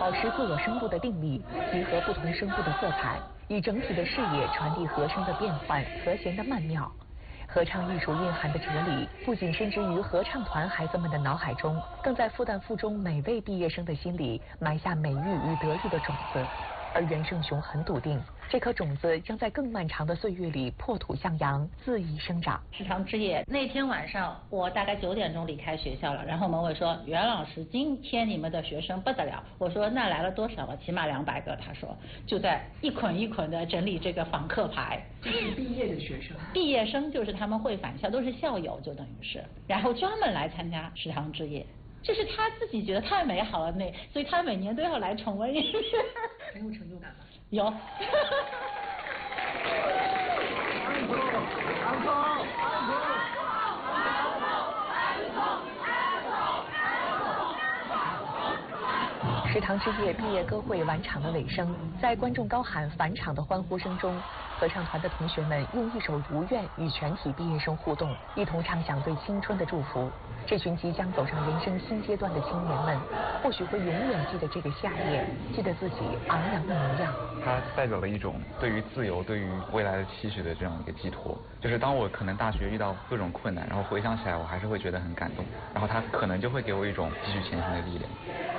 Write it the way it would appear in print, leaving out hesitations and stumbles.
保持自我声部的定力，集合不同声部的色彩，以整体的视野传递和声的变换、和弦的曼妙。合唱艺术蕴含的哲理，不仅深植于合唱团孩子们的脑海中，更在复旦附中每位毕业生的心里埋下美育与德育的种子。而袁胜雄很笃定，这颗种子将在更漫长的岁月里破土向阳，恣意生长。 时长之夜那天晚上，我大概9点钟离开学校了，然后门卫说：“袁老师，今天你们的学生不得了。”我说：“那来了多少了？起码200个。”他说：“就在一捆一捆的整理这个访客牌。” 这是毕业的学生， 毕业生就是他们会返校，都是校友，就等于是，然后专门来参加食堂之夜。这是他自己觉得太美好了，所以他每年都要来重温一遍。 很有成就感吗？ 有。食堂之夜毕业歌会晚场的尾声，在观众高喊返场的欢呼声中，合唱团的同学们用一首《如愿》与全体毕业生互动，一同唱响对青春的祝福。这群即将走上人生新阶段的青年们，或许会永远记得这个夏夜，记得自己昂扬的模样。 它代表了一种对于自由、对于未来的期许的这样一个寄托。就是当我可能大学遇到各种困难，然后回想起来，我还是会觉得很感动，然后它可能就会给我一种继续前行的力量。